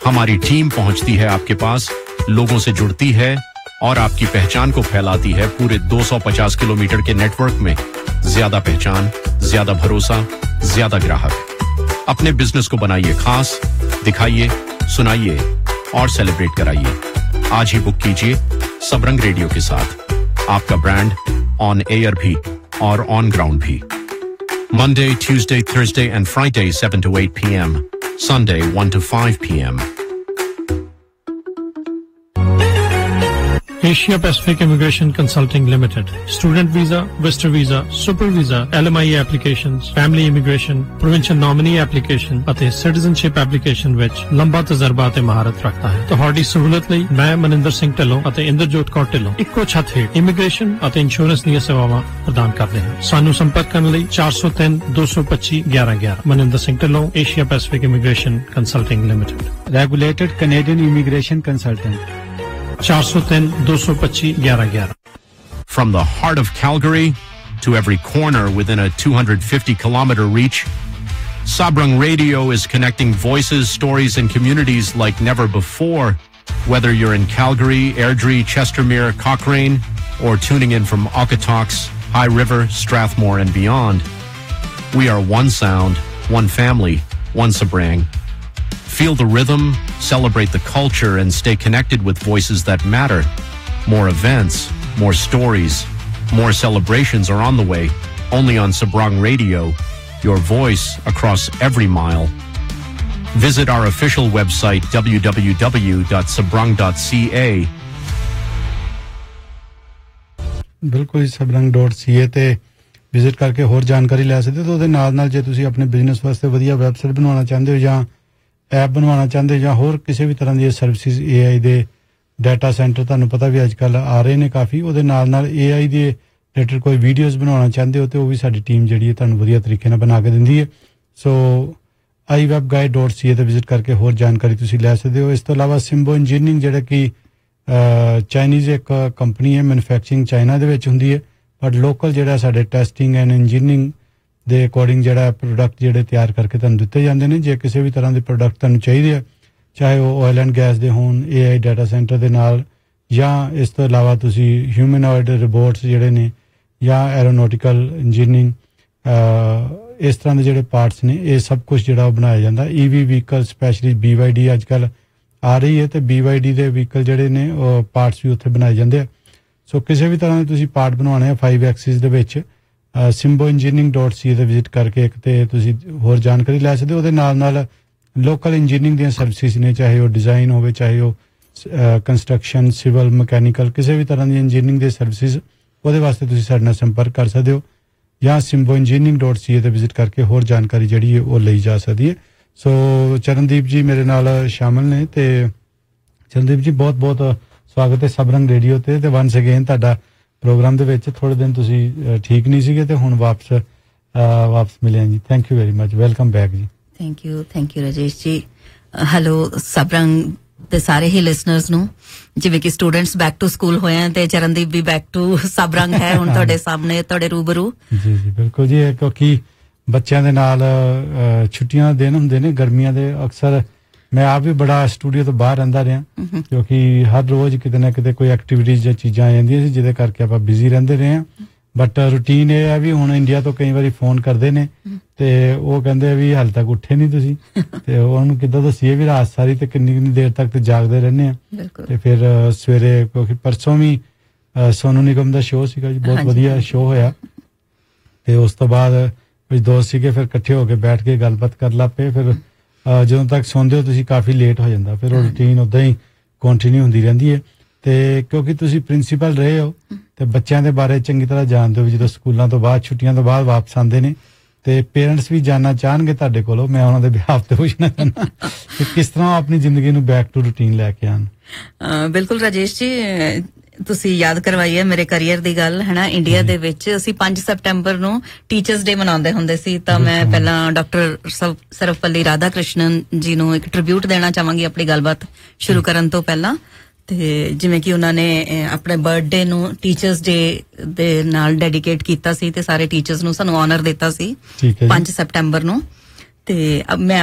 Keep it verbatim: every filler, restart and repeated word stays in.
हमारी टीम पहुंचती है आपके पास, लोगों से जुड़ती है और आपकी पहचान को फैलाती है पूरे दो सौ पचास किलोमीटर के नेटवर्क में। ज्यादा पहचान, ज्यादा भरोसा, ज्यादा ग्राहक। अपने बिजनेस को बनाइए खास, दिखाइए, सुनाइए और सेलिब्रेट कराइए। आज ही बुक कीजिए सबरंग रेडियो के साथ, आपका ब्रांड ऑन एयर भी और ऑन ग्राउंड भी। Monday, Tuesday, Thursday and Friday seven to eight p m Sunday one to five p m Asia Pacific Immigration Consulting Limited, Student Visa, Visitor Visa, Super Visa, L M I A applications, Family Immigration, Provincial Nominee Application ਅਤੇ Citizenship Application ਵਿੱਚ ਲੰਬਾ ਤਜਰਬਾ ਅਤੇ ਮਹਾਰਤ ਰੱਖਦਾ ਹੈ। ਤੁਹਾਡੀ ਸਹੂਲਤ ਲਈ ਮੈਂ ਮਨਿੰਦਰ ਸਿੰਘ ਢਿੱਲੋਂ ਅਤੇ ਇੰਦਰਜੋਤ ਕੌਰ ਢਿੱਲੋਂ ਇੱਕੋ ਛੱਤ ਹੇਠ ਇਮੀਗ੍ਰੇਸ਼ਨ ਅਤੇ ਇੰਸ਼ੋਰੈਂਸ ਦੀਆਂ ਸੇਵਾਵਾਂ ਪ੍ਰਦਾਨ ਕਰਦੇ ਹਾਂ। ਸਾਨੂੰ ਸੰਪਰਕ ਕਰਨ ਲਈ ਚਾਰ ਸੌ ਤਿੰਨ ਦੋ ਸੌ ਪੱਚੀ ਗਿਆਰਾਂ ਗਿਆਰਾਂ। Maninder Singh Dhillon, Asia Pacific Immigration Consulting Limited, Regulated Canadian Immigration Consultant, four oh three two twenty-five eleven eleven. From the heart of Calgary to every corner within a two hundred fifty kilometer reach, Sabrang Radio is connecting voices, stories, and communities like never before. Whether you're in Calgary, Airdrie, Chestermere, Cochrane, or tuning in from Okotoks, High River, Strathmore, and beyond, we are one sound, one family, one Sabrang. Feel the rhythm, celebrate the culture, and stay connected with voices that matter. More events, more stories, more celebrations are on the way, only on Sabrang Radio, your voice across every mile. Visit our official website w w w dot sabrang dot c a. ਬਿਲਕੁਲ sabrang dot c a ਤੇ visit ਕਰਕੇ ਹੋਰ ਜਾਣਕਾਰੀ ਲੈ ਸਕਦੇ ਹੋ। ਉਹਦੇ ਨਾਲ ਨਾਲ ਜੇ ਤੁਸੀਂ ਆਪਣੇ ਬਿਜ਼ਨਸ ਵਾਸਤੇ ਵਧੀਆ ਵੈਬਸਾਈਟ ਬਣਾਉਣਾ ਚਾਹੁੰਦੇ ਹੋ ਜਾਂ ਐਪ ਬਣਵਾਉਣਾ ਚਾਹੁੰਦੇ ਜਾਂ ਹੋਰ ਕਿਸੇ ਵੀ ਤਰ੍ਹਾਂ ਦੀ ਸਰਵਿਸਿਜ਼ ਏ ਆਈ ਦੇ ਡਾਟਾ ਸੈਂਟਰ ਤੁਹਾਨੂੰ ਪਤਾ ਵੀ ਅੱਜ ਕੱਲ੍ਹ ਆ ਰਹੇ ਨੇ ਕਾਫੀ, ਉਹਦੇ ਨਾਲ ਨਾਲ ਏ ਆਈ ਦੇ ਰਿਲੇਟਡ ਕੋਈ ਵੀਡੀਓਜ਼ ਬਣਾਉਣਾ ਚਾਹੁੰਦੇ ਹੋ ਤੇ ਉਹ ਵੀ ਸਾਡੀ ਟੀਮ ਜਿਹੜੀ ਹੈ ਤੁਹਾਨੂੰ ਵਧੀਆ ਤਰੀਕੇ ਨਾਲ ਬਣਾ ਕੇ ਦਿੰਦੀ ਹੈ। ਸੋ ਆਈ ਵੈਬ ਗਾਈਡ ਡੋਟ ਸੀ ਏ ਤੇ ਵਿਜ਼ਿਟ ਕਰਕੇ ਹੋਰ ਜਾਣਕਾਰੀ ਤੁਸੀਂ ਲੈ ਸਕਦੇ ਹੋ। ਇਸ ਤੋਂ ਇਲਾਵਾ ਸਿੰਬੋ ਇੰਜੀਨੀਅਰਿੰਗ ਜਿਹੜਾ ਕਿ ਚਾਈਨੀਜ਼ ਇੱਕ ਕੰਪਨੀ ਹੈ, ਮੈਨੂਫੈਕਚਰਿੰਗ ਚਾਈਨਾ ਦੇ ਵਿੱਚ ਹੁੰਦੀ ਹੈ, ਬਟ ਲੋਕਲ ਜਿਹੜਾ ਸਾਡੇ ਟੈਸਟਿੰਗ ਐਂਡ ਇੰਜੀਨੀਅਰਿੰਗ ਦੇ ਅਕੋਰਡਿੰਗ ਜਿਹੜਾ ਪ੍ਰੋਡਕਟ ਜਿਹੜੇ ਤਿਆਰ ਕਰਕੇ ਤੁਹਾਨੂੰ ਦਿੱਤੇ ਜਾਂਦੇ ਨੇ। ਜੇ ਕਿਸੇ ਵੀ ਤਰ੍ਹਾਂ ਦੇ ਪ੍ਰੋਡਕਟ ਤੁਹਾਨੂੰ ਚਾਹੀਦੇ ਆ, ਚਾਹੇ ਉਹ ਆਇਲ ਐਂਡ ਗੈਸ ਦੇ ਹੋਣ, ਏ ਆਈ ਡਾਟਾ ਸੈਂਟਰ ਦੇ ਨਾਲ, ਜਾਂ ਇਸ ਤੋਂ ਇਲਾਵਾ ਤੁਸੀਂ ਹਿਊਮਨੋਇਡ ਰੋਬੋਟਸ ਜਿਹੜੇ ਨੇ, ਜਾਂ ਐਰੋਨੋਟੀਕਲ ਇੰਜੀਨੀਅਰਿੰਗ, ਇਸ ਤਰ੍ਹਾਂ ਦੇ ਜਿਹੜੇ ਪਾਰਟਸ ਨੇ, ਇਹ ਸਭ ਕੁਛ ਜਿਹੜਾ ਉਹ ਬਣਾਇਆ ਜਾਂਦਾ। ਈ ਵੀ vehicle specially B Y D ਅੱਜ ਕੱਲ੍ਹ ਆ ਰਹੀ ਹੈ ਤੇ ਬੀ ਵਾਈ ਡੀ ਦੇ ਵਹੀਕਲ ਜਿਹੜੇ ਨੇ ਉਹ ਪਾਰਟਸ ਵੀ ਉੱਥੇ ਬਣਾਏ ਜਾਂਦੇ ਆ। ਸੋ ਕਿਸੇ ਵੀ ਤਰ੍ਹਾਂ ਦੇ ਤੁਸੀਂ ਪਾਰਟ ਬਣਾਉਣੇ ਆ ਫਾਈਵ ਐਕਸਿਸ ਦੇ ਵਿੱਚ, ਸਿੰਬੋ ਇੰਜੀਨੀਅਰਿੰਗ ਡੋਟ ਸੀ ਤੇ ਵਿਜ਼ਿਟ ਕਰਕੇ ਇੱਕ ਤੇ ਤੁਸੀਂ ਹੋਰ ਜਾਣਕਾਰੀ ਲੈ ਸਕਦੇ ਹੋ। ਉਹਦੇ ਨਾਲ ਨਾਲ ਲੋਕਲ ਇੰਜੀਨੀਅਰਿੰਗ ਦੀਆਂ ਸਰਵਿਸਿਜ਼ ਨੇ, ਚਾਹੇ ਉਹ ਡਿਜ਼ਾਈਨ ਹੋਵੇ, ਚਾਹੇ ਉਹ ਕੰਸਟਰਕਸ਼ਨ, ਸਿਵਲ, ਮਕੈਨੀਕਲ, ਕਿਸੇ ਵੀ ਤਰ੍ਹਾਂ ਦੀ ਇੰਜੀਨੀਅਰਿੰਗ ਦੀ ਸਰਵਿਸਿਜ਼, ਉਹਦੇ ਵਾਸਤੇ ਤੁਸੀਂ ਸਾਡੇ ਨਾਲ ਸੰਪਰਕ ਕਰ ਸਕਦੇ ਹੋ ਜਾਂ ਸਿੰਬੋ ਇੰਜੀਨੀਅਰਿੰਗ ਡੋਟ ਸੀ ਤੇ ਵਿਜ਼ਿਟ ਕਰਕੇ ਹੋਰ ਜਾਣਕਾਰੀ ਜਿਹੜੀ ਹੈ ਉਹ ਲਈ ਜਾ ਸਕਦੀ ਹੈ। ਸੋ ਚਰਨਦੀਪ ਜੀ ਮੇਰੇ ਨਾਲ ਸ਼ਾਮਲ ਨੇ ਤੇ ਚਰਨਦੀਪ ਜੀ ਬਹੁਤ ਬਹੁਤ ਸਵਾਗਤ ਹੈ ਸਬਰੰਗ ਰੇਡੀਓ ਤੇ ਤੇ ਵਨਸ ਅਗੇਨ ਤੁਹਾਡਾ ਪ੍ਰੋਗਰਾਮ ਦੇ ਵਿੱਚ। ਥੋੜੇ ਦਿਨ ਤੁਸੀਂ ਠੀਕ ਨਹੀਂ ਸੀਗੇ ਤੇ ਹੁਣ ਵਾਪਸ ਵਾਪਸ ਮਿਲੇ ਜੀ। Thank you very much, welcome back ਜੀ। Thank you thank you Rajesh ji. Hello ਸਬਰੰਗ ਤੇ ਸਾਰੇ ਹੀ ਲਿਸਨਰਸ ਨੂੰ, ਜਿਵੇਂ ਕਿ ਸਟੂਡੈਂਟਸ ਬੈਕ ਟੂ ਸਕੂਲ ਹੋਏ ਆ ਤੇ ਚਰਨਦੀਪ ਵੀ ਬੈਕ ਟੂ ਸਬਰੰਗ ਹੈ ਹੁਣ ਤੁਹਾਡੇ ਸਾਹਮਣੇ, ਤੁਹਾਡੇ ਰੂਬਰੂ। ਜੀ ਜੀ ਬਿਲਕੁਲ ਜੀ, ਕਿਉਂਕਿ ਬੱਚਿਆਂ ਦੇ ਨਾਲ ਛੁੱਟੀਆਂ ਦੇ ਦਿਨ ਹੁੰਦੇ ਨੇ ਗਰਮੀਆਂ ਦੇ, ਅਕਸਰ ਮੈਂ ਆਪ ਵੀ ਬੜਾ ਸਟੂਡੀਓ ਤੋਂ ਬਾਹਰ ਰਹਿੰਦਾ ਰਿਹਾ ਕਿਉਂਕਿ ਹਰ ਰੋਜ਼ ਕਿਤੇ ਨਾ ਕਿਤੇ ਕੋਈ ਐਕਟੀਵਿਟੀਜ਼ ਜਾਂ ਚੀਜ਼ਾਂ ਆ ਜਾਂਦੀਆਂ ਸੀ ਜਿਹਦੇ ਕਰਕੇ ਆਪਾਂ ਬਿਜ਼ੀ ਰਹਿੰਦੇ ਰਹੇ ਹਾਂ। ਬਟ ਰੂਟੀਨ ਇਹ ਹੈ ਵੀ ਹੁਣ ਇੰਡੀਆ ਤੋਂ ਕਈ ਵਾਰੀ ਫੋਨ ਕਰਦੇ ਨੇ ਤੇ ਉਹ ਕਹਿੰਦੇ ਵੀ ਹਾਲੇ ਤੱਕ ਉੱਠੇ ਨਹੀਂ ਤੁਸੀਂ, ਤੇ ਉਹਨੂੰ ਕਿੱਦਾਂ ਦੱਸੀਏ ਵੀ ਰਾਤ ਸਾਰੀ ਤੇ ਕਿੰਨੀ ਕਿੰਨੀ ਦੇਰ ਤੱਕ ਤੇ ਜਾਗਦੇ ਰਹਿੰਦੇ ਆ। ਤੇ ਫਿਰ ਸਵੇਰੇ ਕਿਉਂਕਿ ਪਰਸੋਂ ਵੀ ਸੋਨੂ ਨਿਗਮ ਦਾ ਸ਼ੋਅ ਸੀਗਾ ਜੀ, ਬਹੁਤ ਵਧੀਆ ਸ਼ੋਅ ਹੋਇਆ ਤੇ ਉਸ ਤੋਂ ਬਾਅਦ ਕੁਝ ਦੋਸਤ ਸੀਗੇ, ਫਿਰ ਇਕੱਠੇ ਹੋ ਕੇ ਬੈਠ ਕੇ ਗੱਲਬਾਤ ਕਰ ਲੱਗ ਪਏ। ਫਿਰ ਜਦੋਂ ਤੱਕ ਸੌਂਦੇ ਹੋ ਤੁਸੀਂ ਕਾਫੀ ਲੇਟ ਹੋ ਜਾਂਦਾ, ਫਿਰ ਉਹ ਰੂਟੀਨ ਉੱਦਾਂ ਹੀ ਕੰਟੀਨਿਊ ਹੁੰਦੀ ਰਹਿੰਦੀ ਹੈ। ਤੇ ਕਿਉਂਕਿ ਤੁਸੀਂ ਪ੍ਰਿੰਸੀਪਲ ਰਹੇ ਹੋ ਤੇ ਬੱਚਿਆਂ ਦੇ ਬਾਰੇ ਚੰਗੀ ਤਰ੍ਹਾਂ ਜਾਣਦੇ ਹੋ, ਜਦੋਂ ਸਕੂਲਾਂ ਤੋਂ ਬਾਅਦ ਛੁੱਟੀਆਂ ਤੋਂ ਬਾਅਦ ਵਾਪਸ ਆਉਂਦੇ ਨੇ ਤੇ ਪੇਰੈਂਟਸ ਵੀ ਜਾਣਨਾ ਚਾਹਣਗੇ ਤੁਹਾਡੇ ਕੋਲੋਂ। ਮੈਂ ਉਹਨਾਂ ਦੇ ਬਿਹਾਫ ਤੇ ਪੁੱਛਣਾ ਚਾਹੁੰਦਾ ਕਿ ਕਿਸ ਤਰ੍ਹਾਂ ਆਪਣੀ ਜ਼ਿੰਦਗੀ ਨੂੰ ਬੈਕ ਟੂ ਰੂਟੀਨ ਲੈ ਕੇ ਆਉਣ। ਬਿਲਕੁਲ ਰਾਜੇਸ਼ ਜੀ, ਤੁਸੀਂ ਯਾਦ ਕਰਵਾਈ ਹੈ ਮੇਰੇ ਕਰੀਅਰ ਦੀ ਗੱਲ ਹੈ ਨਾ। ਇੰਡੀਆ ਦੇ ਵਿੱਚ ਅਸੀਂ ਪੰਜ ਸਤੰਬਰ ਨੂੰ ਟੀਚਰਸ ਡੇ ਮਨਾਉਂਦੇ ਹੁੰਦੇ ਸੀ, ਤਾਂ ਮੈਂ ਪਹਿਲਾਂ ਡਾਕਟਰ ਸਰਵਪੱਲੀ ਰਾਧਾ ਕ੍ਰਿਸ਼ਨਨ ਜੀ ਨੂੰ ਇੱਕ ਟ੍ਰਿਬਿਊਟ ਦੇਣਾ ਚਾਹਾਂਗੀ ਆਪਣੀ ਗੱਲਬਾਤ ਸ਼ੁਰੂ ਕਰਨ ਤੋਂ ਪਹਿਲਾਂ। ਤੇ ਜਿਵੇਂ ਕਿ ਉਹਨਾਂ ਨੇ ਆਪਣੇ ਬਰਥਡੇ ਨੂੰ ਟੀਚਰਸ ਡੇ ਦੇ ਨਾਲ ਡੈਡੀਕੇਟ ਕੀਤਾ ਸੀ ਤੇ ਸਾਰੇ ਟੀਚਰਸ ਨੂੰ ਸਾਨੂੰ ਆਨਰ ਦਿੱਤਾ ਸੀ ਪੰਜ ਸਤੰਬਰ ਨੂੰ। ਤੇ ਮੈਂ